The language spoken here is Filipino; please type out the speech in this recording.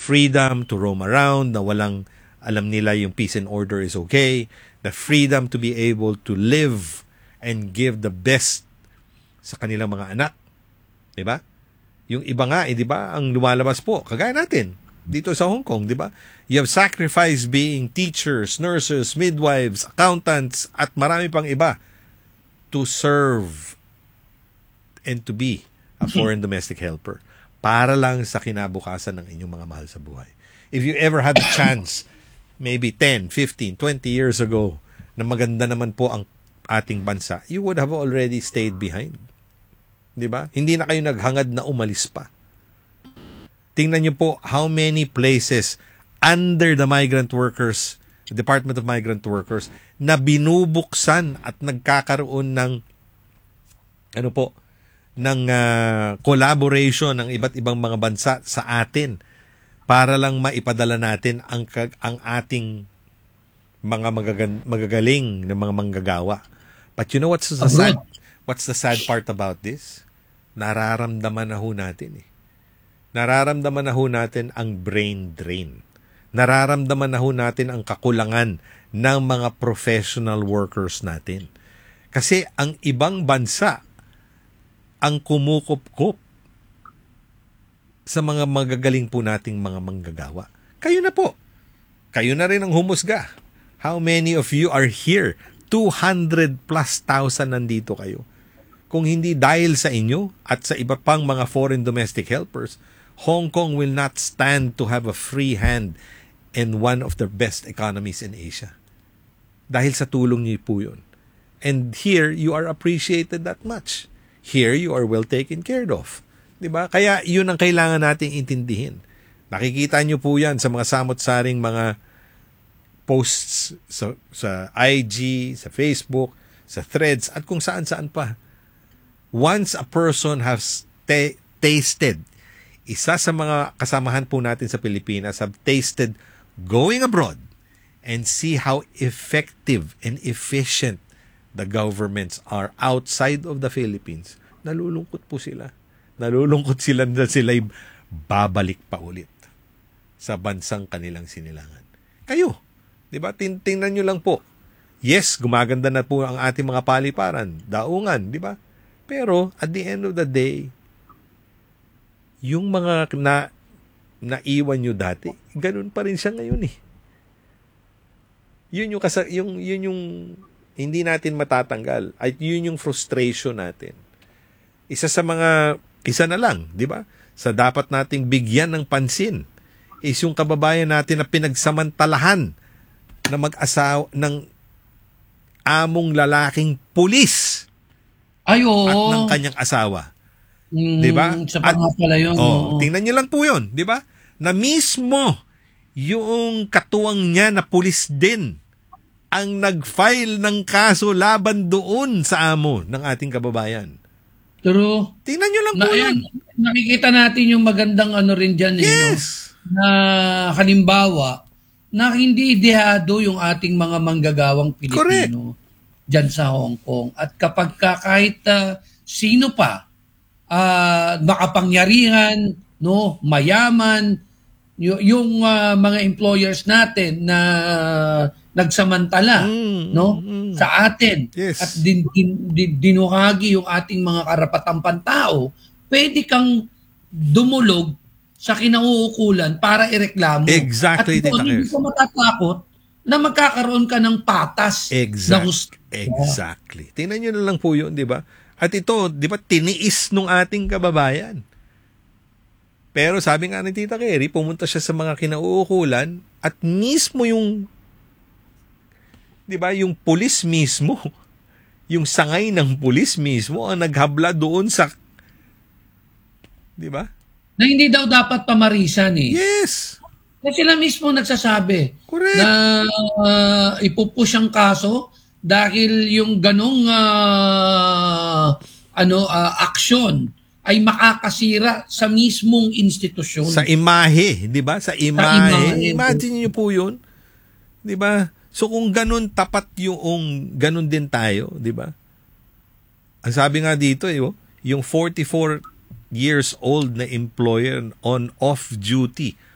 freedom to roam around, na walang alam nila yung peace and order is okay, the freedom to be able to live and give the best sa kanilang mga anak. Diba? Yung iba nga, di ba, ang lumalabas po, kagaya natin, dito sa Hong Kong, di ba? You have sacrificed being teachers, nurses, midwives, accountants, at marami pang iba to serve and to be a foreign domestic helper para lang sa kinabukasan ng inyong mga mahal sa buhay. If you ever had the chance, maybe 10, 15, 20 years ago, na maganda naman po ang ating bansa, you would have already stayed behind. Diba? Hindi na kayo naghangad na umalis pa. Tingnan niyo po how many places under the migrant workers, Department of Migrant Workers, na binubuksan at nagkakaroon ng ng collaboration ng iba't ibang mga bansa sa atin para lang maipadala natin ang ating mga magagaling na mga manggagawa. But you know what's the sad part about this? Nararamdaman na ho natin Nararamdaman na ho natin ang brain drain. Nararamdaman na ho natin ang kakulangan ng mga professional workers natin. Kasi ang ibang bansa ang kumukup-kup sa mga magagaling po nating mga manggagawa. Kayo na po. Kayo na rin ang humusga. How many of you are here? 200 plus thousand nandito kayo. Kung hindi dahil sa inyo at sa iba pang mga foreign domestic helpers, Hong Kong will not stand to have a free hand in one of the best economies in Asia. Dahil sa tulong niyo po yun. And here, you are appreciated that much. Here, you are well taken care of. Diba? Kaya yun ang kailangan nating intindihin. Nakikita niyo po yan sa mga samot-saring mga posts sa IG, sa Facebook, sa Threads, at kung saan-saan pa. Once a person has tasted, isa sa mga kasamahan po natin sa Pilipinas have tasted going abroad and see how effective and efficient the governments are outside of the Philippines, nalulungkot po sila. Nalulungkot sila na sila'y babalik pa ulit sa bansang kanilang sinilangan. Kayo, di ba? Tingnan nyo lang po. Yes, gumaganda na po ang ating mga paliparan, daungan, di ba? Pero at the end of the day, yung mga naiwan nyo dati, ganun pa rin siya ngayon eh. Yun yung hindi natin matatanggal. At yun yung frustration natin. Isa na lang, di ba? Sa dapat nating bigyan ng pansin is yung kababayan natin na pinagsamantalahan na mag-asawa ng among lalaking pulis. Ay, oo. At ng kanyang asawa. Di ba? Sa pala yun. Tingnan niyo lang po yun, di ba? Na mismo yung katuwang niya na pulis din ang nag-file ng kaso laban doon sa amo ng ating kababayan. Pero tingnan niyo lang po yun. Nakikita natin yung magandang rin dyan. Yes. Na halimbawa, na hindi idehado yung ating mga manggagawang Pilipino. Correct. Dyan sa Hong Kong. At kapag kahit sino pa, makapangyarihan, mayaman, yung mga employers natin na nagsamantala sa atin, yes, at dinuhagi yung ating mga karapatang pantao, pwede kang dumulog sa kinauukulan para ireklamo. Exactly. At hindi ka matatakot na magkakaroon ka ng patas na gusto. Exactly. Tingnan nyo na lang po yun, di ba? At ito, di ba, tiniis nung ating kababayan. Pero sabi nga ni Tita Kerry, pumunta siya sa mga kinauukulan at mismo yung, di ba, yung pulis mismo, yung sangay ng pulis mismo ang naghabla doon sa, di ba? Na hindi daw dapat pamarisan eh. Yes. Na sila mismo nagsasabi. Correct. Na ipupush ang kaso dahil yung ganong aksyon ay makakasira sa mismong institusyon. Sa imahe, di ba? Sa imahe. Imagine niyo po yun. Di ba? So kung ganun tapat yung ganun din tayo, di ba? Ang sabi nga dito, yung 44 years old na employer on off duty